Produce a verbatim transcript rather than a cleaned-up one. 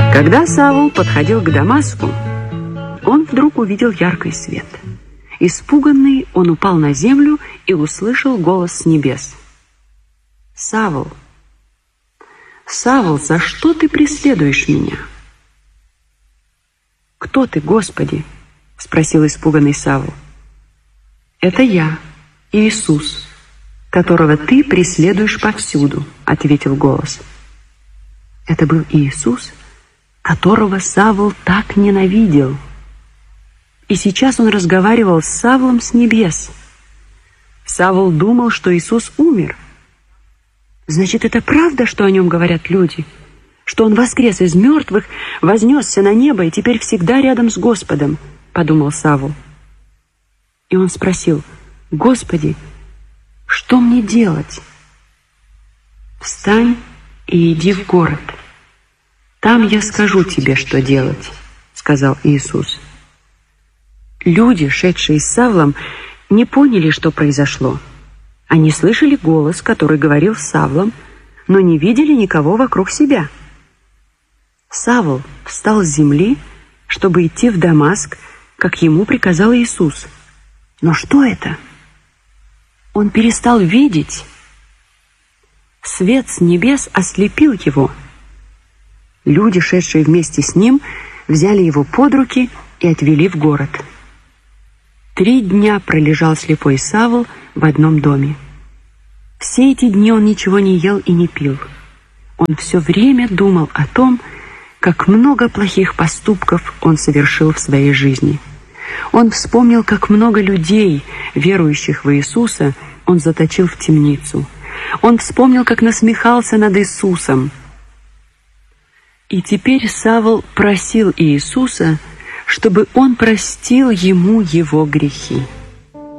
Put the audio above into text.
Когда Савл подходил к Дамаску, он вдруг увидел яркий свет. Испуганный, он упал на землю и услышал голос с небес. «Савл, Савл, за что ты преследуешь меня?» «Кто ты, Господи?» — спросил испуганный Савл. «Это я, Иисус, которого ты преследуешь повсюду», — ответил голос. Это был Иисус, которого Савл так ненавидел. И сейчас он разговаривал с Савлом с небес. Савл думал, что Иисус умер. Значит, это правда, что о нем говорят люди? Что он воскрес из мертвых, вознесся на небо и теперь всегда рядом с Господом, подумал Савл. И он спросил: «Господи, что мне делать?» «Встань и иди в город. Там я скажу тебе, что делать», — сказал Иисус. Люди, шедшие с Савлом, не поняли, что произошло. Они слышали голос, который говорил с Савлом, но не видели никого вокруг себя. Савл встал с земли, чтобы идти в Дамаск, как ему приказал Иисус. Но что это? Он перестал видеть. Свет с небес ослепил его. Люди, шедшие вместе с ним, взяли его под руки и отвели в город. Три дня пролежал слепой Савл в одном доме. Все эти дни он ничего не ел и не пил. Он все время думал о том, как много плохих поступков он совершил в своей жизни. Он вспомнил, как много людей, верующих в Иисуса, он заточил в темницу. Он вспомнил, как насмехался над Иисусом. И теперь Савл просил Иисуса, чтобы он простил ему его грехи.